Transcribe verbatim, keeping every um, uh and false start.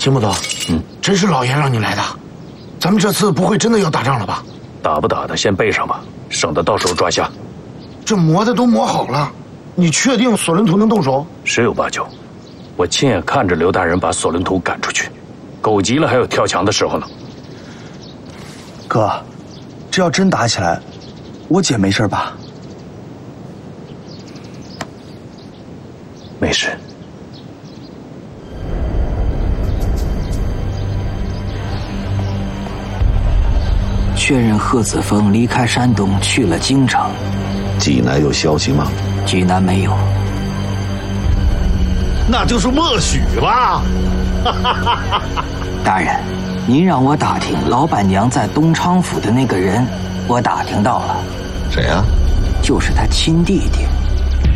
秦木头，嗯，真是老爷让你来的，咱们这次不会真的要打仗了吧？ 打不打的先备上吧，省得到时候抓瞎。 这磨的都磨好了，你确定索伦图能动手？ 十有八九，我亲眼看着刘大人把索伦图赶出去，狗急了还有跳墙的时候呢。 哥，这要真打起来，我姐没事吧？ 没事。 确认贺子峰离开山东去了京城。 济南有消息吗？ 济南没有。 那就是默许了。 大人，您让我打听老板娘在东昌府的那个人，我打听到了。 谁啊？ 就是他亲弟弟